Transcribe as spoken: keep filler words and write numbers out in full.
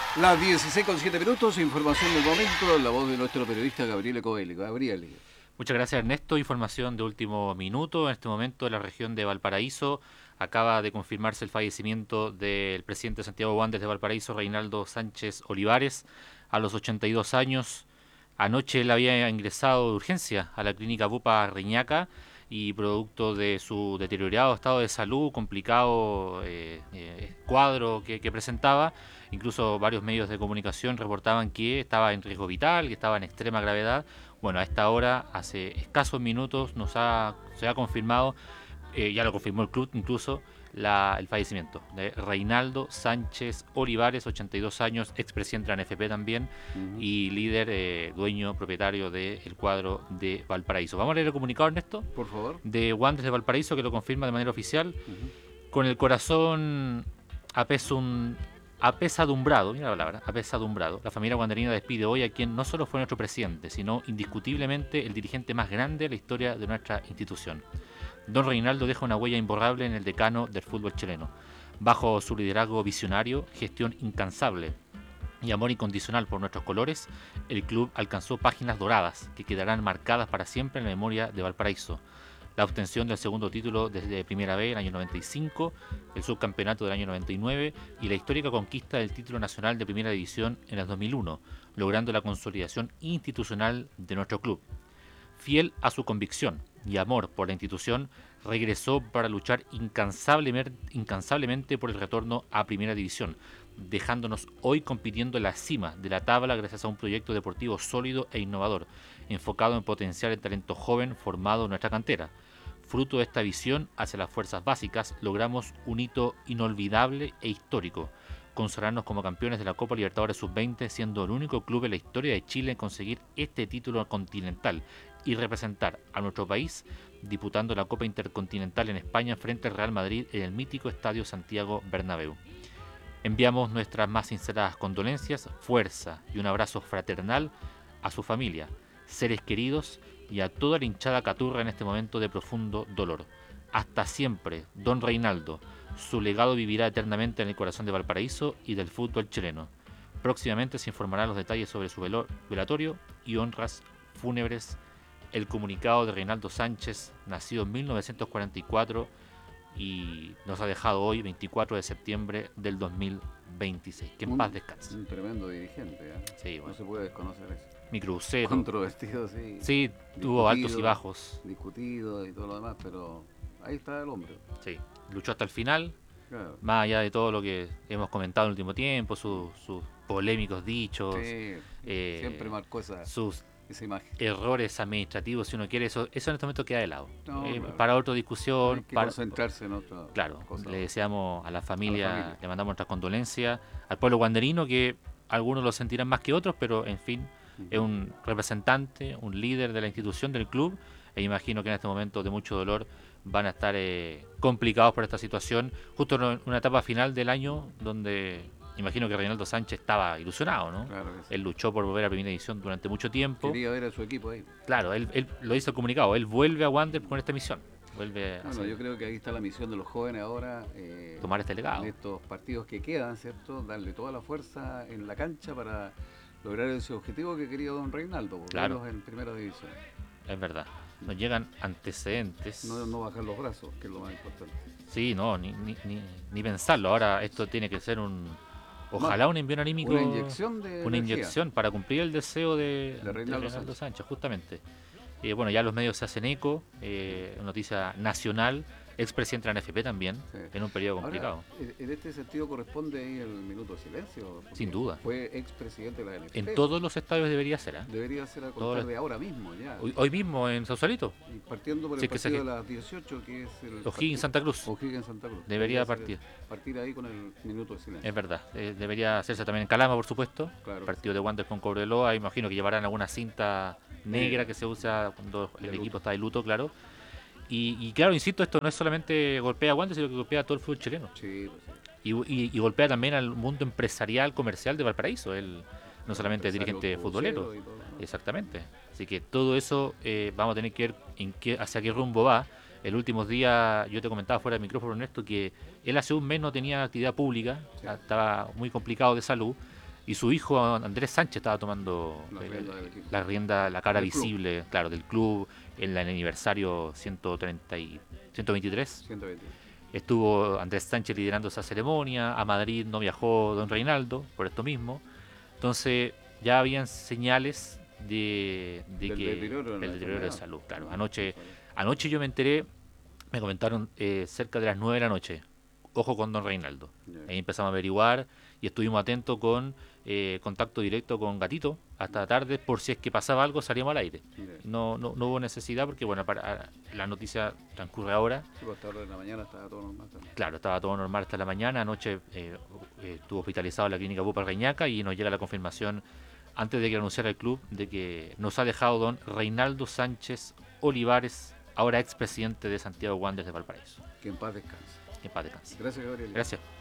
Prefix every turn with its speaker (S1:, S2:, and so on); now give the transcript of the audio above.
S1: Las dieciséis con siete minutos, información del momento, la voz de nuestro periodista Gabriele Coelho. Gabriele.
S2: Muchas gracias, Ernesto. Información de último minuto. En este momento, en la región de Valparaíso acaba de confirmarse el fallecimiento del presidente de Santiago Wanderers de Valparaíso, Reinaldo Sánchez Olivares, a los ochenta y dos años. Anoche él había ingresado de urgencia a la clínica Bupa Reñaca y producto de su deteriorado estado de salud, complicado eh, eh, cuadro que, que presentaba, incluso varios medios de comunicación reportaban que estaba en riesgo vital, que estaba en extrema gravedad. Bueno, a esta hora, hace escasos minutos, nos ha, se ha confirmado, eh, ya lo confirmó el club incluso, la, el fallecimiento de Reinaldo Sánchez Olivares, ochenta y dos años, expresidente de la N F P también, uh-huh. y líder, eh, dueño, propietario del cuadro de Valparaíso. Vamos a leer el comunicado, Ernesto,
S1: por favor,
S2: de Wanderers de Valparaíso, que lo confirma de manera oficial. Uh-huh. Con el corazón apesum, apesadumbrado, mira la palabra, apesadumbrado, la familia wanderina despide hoy a quien no solo fue nuestro presidente, sino indiscutiblemente el dirigente más grande de la historia de nuestra institución. Don Reinaldo deja una huella imborrable en el decano del fútbol chileno. Bajo su liderazgo visionario, gestión incansable y amor incondicional por nuestros colores, el club alcanzó páginas doradas que quedarán marcadas para siempre en la memoria de Valparaíso. La obtención del segundo título desde Primera B en el año noventa y cinco, el subcampeonato del año noventa y nueve y la histórica conquista del título nacional de Primera División en el dos mil uno, logrando la consolidación institucional de nuestro club. Fiel a su convicción y amor por la institución, regresó para luchar incansablemente, incansablemente por el retorno a Primera División, dejándonos hoy compitiendo en la cima de la tabla gracias a un proyecto deportivo sólido e innovador, enfocado en potenciar el talento joven formado en nuestra cantera. Fruto de esta visión hacia las fuerzas básicas, logramos un hito inolvidable e histórico: consagrarnos como campeones de la Copa Libertadores sub veinte, siendo el único club en la historia de Chile en conseguir este título continental y representar a nuestro país disputando la Copa Intercontinental en España frente al Real Madrid en el mítico Estadio Santiago Bernabéu. Enviamos nuestras más sinceras condolencias, fuerza y un abrazo fraternal a su familia, seres queridos y a toda la hinchada caturra en este momento de profundo dolor. Hasta siempre, don Reinaldo. Su legado vivirá eternamente en el corazón de Valparaíso y del fútbol chileno. Próximamente se informarán los detalles sobre su velatorio y honras fúnebres. El comunicado de Reinaldo Sánchez, nacido en mil novecientos cuarenta y cuatro y nos ha dejado hoy, veinticuatro de septiembre del dos mil veintiséis. Que en un, paz descanse.
S1: Un tremendo dirigente, ¿eh?
S2: Sí, bueno.
S1: No se puede desconocer eso.
S2: Microcero.
S1: Controvertido, sí.
S2: Sí, tuvo altos y bajos.
S1: Discutido y todo lo demás, pero ahí está el hombre.
S2: Sí, luchó hasta el final.
S1: Claro.
S2: Más allá de todo lo que hemos comentado en el último tiempo, sus, sus polémicos dichos.
S1: Sí, eh, siempre marcó esa,
S2: sus
S1: esa imagen.
S2: Errores administrativos, si uno quiere, eso, eso en este momento queda de lado.
S1: No,
S2: eh,
S1: claro.
S2: Para otra discusión.
S1: Hay que
S2: para
S1: concentrarse en otra
S2: Claro,
S1: cosa.
S2: Le deseamos a la, familia,
S1: a la familia,
S2: le mandamos nuestras condolencias, al pueblo wanderino, que algunos lo sentirán más que otros, pero en fin, uh-huh. es un representante, un líder de la institución, del club, e imagino que en este momento de mucho dolor van a estar eh, complicados por esta situación, justo en una etapa final del año donde imagino que Reinaldo Sánchez estaba ilusionado, ¿no?
S1: Claro que sí.
S2: Él luchó por volver a Primera División durante mucho tiempo.
S1: Quería ver a su equipo ahí.
S2: Claro, él, él lo hizo el comunicado, él vuelve a Wander con esta misión. Vuelve a
S1: bueno,
S2: hacer,
S1: yo creo que ahí está la misión de los jóvenes ahora. Eh,
S2: tomar este legado.
S1: En estos partidos que quedan, ¿cierto? Darle toda la fuerza en la cancha para lograr ese objetivo que quería don Reinaldo,
S2: claro.
S1: en Primera División.
S2: Es verdad. Nos llegan antecedentes.
S1: No, no bajar los brazos, que es lo más importante.
S2: Sí, no, ni, ni, ni, ni pensarlo. Ahora esto tiene que ser un... Ojalá un envío anímico.
S1: Una inyección de
S2: Una
S1: energía.
S2: inyección para cumplir el deseo de,
S1: de Reinaldo,
S2: de Reinaldo
S1: Sánchez.
S2: Sánchez, justamente. Eh, bueno, ya los medios se hacen eco, eh, noticia nacional, expresidente de la N F P también, sí. en un periodo complicado.
S1: Ahora, en este sentido corresponde ahí el minuto de silencio.
S2: Sin duda.
S1: Fue expresidente de la N F P.
S2: En todos los estadios debería ser. ¿eh?
S1: Debería ser a contar de ahora mismo ya.
S2: Hoy, hoy mismo en Sausalito.
S1: Y partiendo por el sí, partido se... de las dieciocho, que es el...
S2: O'Higgins Santa Cruz.
S1: O'Higgins Santa Cruz.
S2: Debería, debería partir.
S1: Partir ahí con el minuto de silencio.
S2: Es verdad. Eh, debería hacerse también en Calama, por supuesto.
S1: Claro.
S2: Partido de Wander con Cobreloa. Imagino que llevarán alguna cinta negra que se usa cuando el equipo está de luto, claro. Y, y claro, insisto, esto no es solamente golpea a Wander, sino que golpea a todo el fútbol chileno.
S1: Sí, pues sí.
S2: Y, y, y golpea también al mundo empresarial, comercial de Valparaíso. Él no solamente es dirigente futbolero. Exactamente. Así que todo eso eh, vamos a tener que ver en qué, hacia qué rumbo va. El último día, yo te comentaba fuera del micrófono, Ernesto, que él hace un mes no tenía actividad pública, sí. estaba muy complicado de salud. Y su hijo Andrés Sánchez estaba tomando
S1: La
S2: eh,
S1: rienda del equipo.
S2: la rienda, la cara
S1: Del club.
S2: visible, claro, del club en el aniversario ciento treinta y ciento veintitrés.
S1: ciento veinte.
S2: Estuvo Andrés Sánchez liderando esa ceremonia. A Madrid no viajó don Reinaldo por esto mismo. Entonces ya habían señales de, de
S1: Del
S2: que
S1: deterioro en la
S2: del deterioro de
S1: enfermedad.
S2: salud. Claro,
S1: Ah,
S2: anoche,
S1: sí,
S2: anoche yo me enteré, me comentaron eh, cerca de las nueve de la noche. Ojo con don Reinaldo.
S1: ya.
S2: Ahí empezamos a averiguar y estuvimos atentos con eh, contacto directo con Gatito hasta tarde por si es que pasaba algo salíamos al aire.
S1: Ya.
S2: No, no, no hubo necesidad porque bueno, para, la noticia transcurre ahora.
S1: Sí, pues hasta ahora de la mañana estaba todo normal también.
S2: Claro, estaba todo normal hasta la mañana. Anoche eh, eh, estuvo hospitalizado en la clínica Bupa Reñaca y nos llega la confirmación antes de que anunciara el club de que nos ha dejado don Reinaldo Sánchez Olivares, ahora expresidente de Santiago Wanderers de Valparaíso.
S1: Que en paz descanse.
S2: Que en paz descanse.
S1: Gracias, Gabriel.
S2: Gracias.